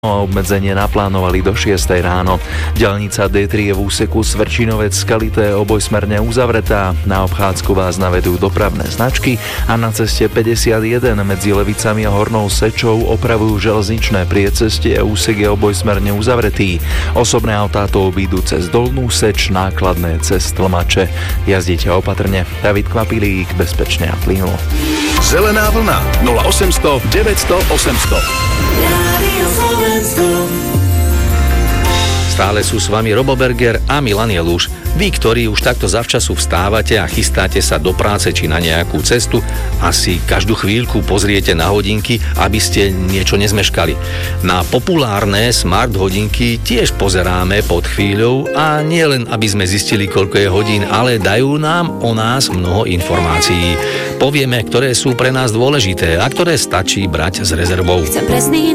Obmedzenie naplánovali do 6 ráno. Diaľnica D3 je v úseku Svrčinovec Skalité obojsmerne uzavretá. Na obchádzku vás navedú dopravné značky a na ceste 51 medzi Levicami a Hornou Sečou opravujú železničné priecestie a úsek je obojsmerne uzavretý. Osobné autá to obídu cez Dolnú Seč, nákladné cez Tlmače. Jazdite opatrne. David Kvapilík, bezpečne a plynulo. Zelená vlna 0800 900 800. Stále sú s vami Robo Berger a Milan Jeluš. Vy, ktorí už takto zavčasu vstávate a chystáte sa do práce či na nejakú cestu, asi každú chvíľku pozriete na hodinky, aby ste niečo nezmeškali. Na populárne smart hodinky tiež pozeráme pod chvíľou a nie len, aby sme zistili, koľko je hodín, ale dajú nám o nás mnoho informácií. Povieme, ktoré sú pre nás dôležité a ktoré stačí brať s rezervou.